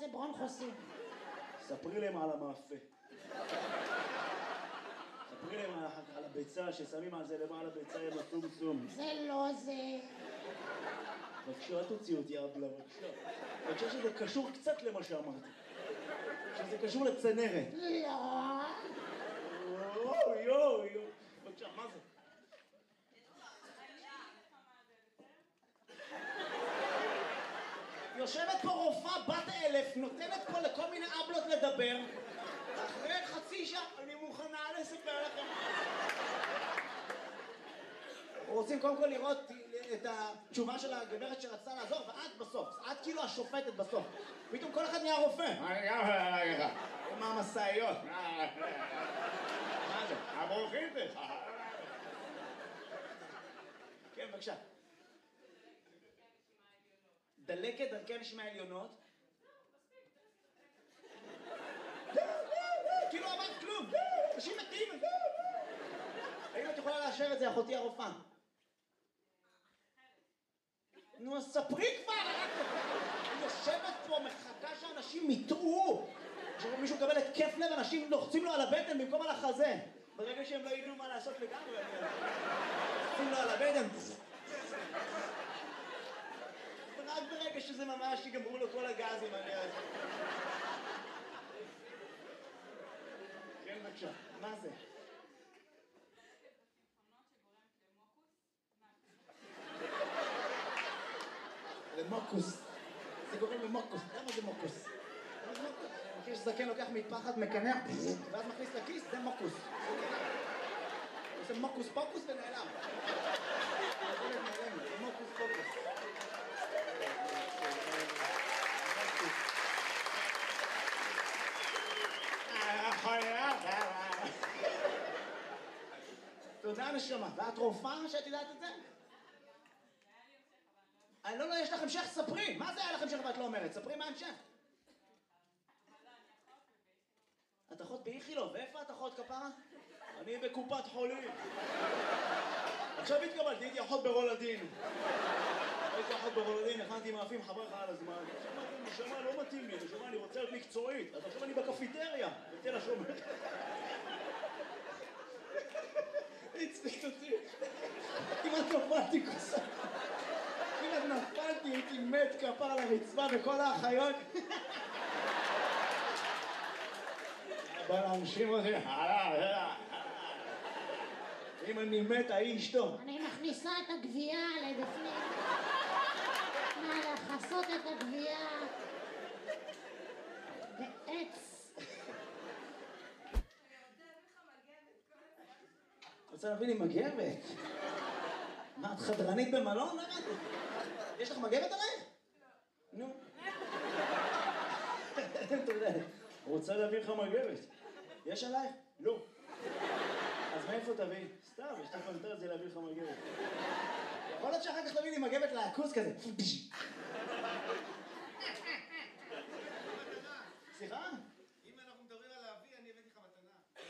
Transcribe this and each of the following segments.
עושה ברונכוסים. ספרי להם על המאפה. ספרי להם על הביצה, ששמים על זה למעלה ביצה עם הסום. זה לא זה. בבקשה, אל תוציא אותי אבלה, בבקשה. אני חושב שזה קשור קצת למה שאמרתי. שזה קשור לצנרת. לא. יואו. בבקשה, מה זה? יושבת פה רופאה בת 1000, נותנת פה לכל מיני אבלות לדבר. אחרי חצי שעה, אני מוכנה לספר לכם. רוצים קודם כל לראות את התשובה של הגברת שרצתה לעזור, ואת בסוף, את כאילו השופטת בסוף. פתאום כל אחד נהיה רופא. עם המסעיות. מה זה? הברוכים. כן, בבקשה. דלקת דרכי נשימה עליונות. כאילו אמרת כלום. אנשים מתים. האם את יכולה לאשר את זה, אחותי הרופאה? נו, אז ספרי כבר! אני יושבת פה, מחכה שאנשים יטעו. כשמישהו מקבל התקף לב, אנשים לוחצים לו על הבטן במקום על החזה. ברגע שהם לא ידעו מה לעשות לגמרי, לוחצים לו על הבטן. רק ברגע שזה ממש יגמרו לו כל הגזים, אני יודע. כן, בבקשה. מה זה? למוקוס. זה גורם למוקוס. למה זה מוקוס? אני מכיר שזקן לוקח מטפחת, מקנח, ואז מכניס לכיס, זה מוקוס. זה מוקוס פוקוס ונעלם. זה מוקוס פוקוס. תודה נשמה. ואת רופאה שאת יודעת את זה? לא, יש לך המשך, ספרי. מה זה היה לך המשך ואת לא אומרת? ספרי מה המשך. את אחות באיכילוב, ואיפה את אחות כפרה? אני בקופת חולים. עכשיו התקבלתי, הייתי אחות ברולדין. הייתי אחות ברולדין, הכנתי מאפים חברך על הזמן. נשמה לא מתאים לי, נשמה אני רוצה להיות מקצועית. אז עכשיו אני בקפיטריה, בתל השומר. הצחיק אותי. כמעט נפלתי כוסה. כמעט נפלתי, הייתי מת כפר על הרצפה וכל האחיות. בא להנשים אותי. אם אני מת, ההיא אשתו. אני מכניסה את הגבייה לבפנים. לחסות את הגבייה. בעץ. רוצה להביא לי מגבת? מה, את חדרנית במלון? יש לך מגבת עלייך? נו. תודה. רוצה להביא לך מגבת? יש עלייך? לא. אז מאיפה תביא? סתם, יש לך פנטר זה להביא לך מגבת. יכול להיות שאחר כך תביא לי מגבת לעכוס כזה. סליחה? אם אנחנו מדברים על להביא, אני הבאתי לך מתנה.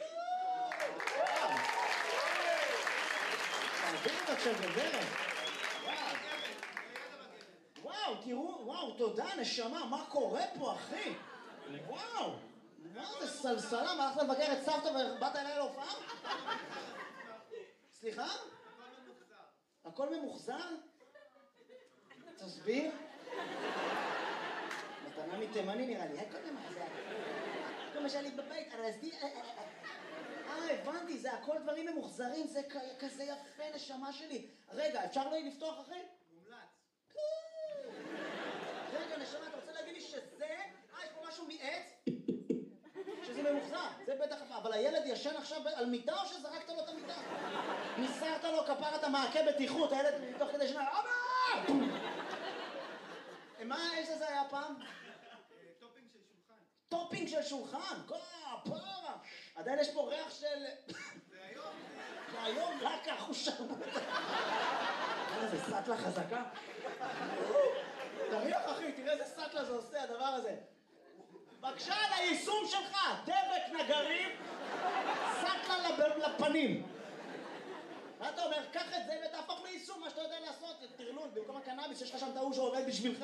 תביא את עכשיו גברת. וואו, תראו, וואו, תודה, נשמה, מה קורה פה, אחי? וואו, מה זה סלסלה? מה הלכת לבקר את סבתא ובאת אליי להופעה? סליחה? הכל ממוחזר? תסביר. מתנה מתימני נראה לי, הכל ממוחזר. כל מה שהיה לי בבית, ארזתי... הבנתי, זה הכל דברים ממוחזרים, זה כזה יפה, נשמה שלי. רגע, אפשר לא לפתוח אחי? מומלץ. רגע, נשמה, אתה רוצה להגיד לי שזה... יש פה משהו מעץ? שזה ממוחזר, זה בטח... אבל הילד ישן עכשיו על מיטה או שזרקת לו את המיטה? ניסרת לו כפרת המעקה בטיחות, הילד תוך כדי שנה... אבא! מה, איזה זה היה פעם? טופינג של שולחן. טופינג של שולחן? כפרה! עדיין יש פה ריח של... והיום? והיום רק החושרמוט. זה סטלה חזקה. תריח אחי, תראה איזה סטלה זה עושה הדבר הזה. בבקשה על היישום שלך, דבק נגרים, סטלה לפנים. מה אתה אומר? קח את זה ותהפוך ליישום, מה שאתה יודע לעשות, תרלול, במקום הקנאביס שיש לך שם טעו שעובד בשבילך.